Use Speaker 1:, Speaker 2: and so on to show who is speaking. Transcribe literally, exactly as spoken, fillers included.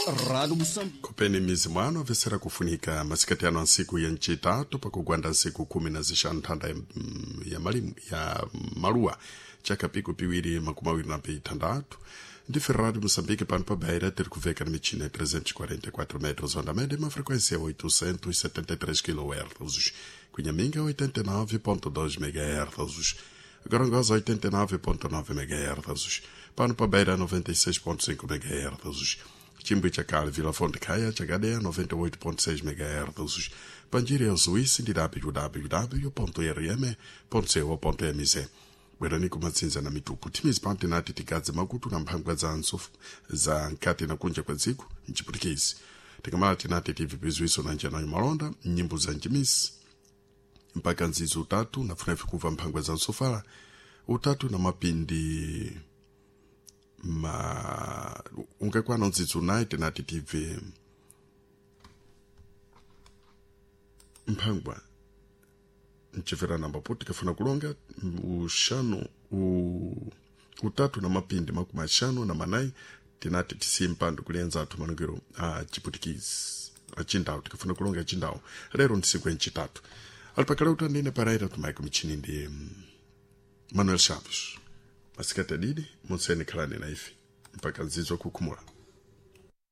Speaker 1: Rádio Moçambique.
Speaker 2: Kupeni mizi mwano avesera kufunika masikatiano nsiku ya nchi tatu pakugwanda nsiku kumi na zishanu tanda ya malimu ya marua chaka piku piwiri makumawiri na pei tandatu ndife Rádio Moçambique pano pa Beira ter kuveka na michina ya trezentos e quarenta e quatro metros onda média uma frequência ya oitocentos e setenta e três kilohertz Cunhaminga oitenta e nove ponto dois megahertz Gorongosa oitenta e nove ponto nove megahertz pano pa Beira noventa e seis ponto cinco megahertz Chimbo Chacal, Vila Fonte Caia, Chagadea, noventa e oito ponto seis megahertz. Pangiria Suíça, de w w w ponto r m ponto co ponto m z. Weraniku matsinza na mitupu. Timizi panti nati tikaze makutu na mpangwa za ansofu, za nkati na kunja kwa ziku, nchipulikizi. Tikamala tinati tivi pizuiso na njana yumalonda, nyimbo za njimisi. Mpaka nzizu utatu, na funefi kuva mpangwa za ansofala. Utatu na mapindi... ma ungekuwa nonzizu naite nati tive mpangwa nchifera namba poti kafuna kulonga ushano u utatu na mapindi makumashano na manai tinati tisi mpando kulienza atu manugiro a chiputikizi a chindao tikafuna kulonga chindao lero nsiku nchi tatu alipakala utandine paraira tumaiko michini ndi Manuel Chaves Masikata didi, monseni kalani na ifi. Mpaka nzizo kukumura.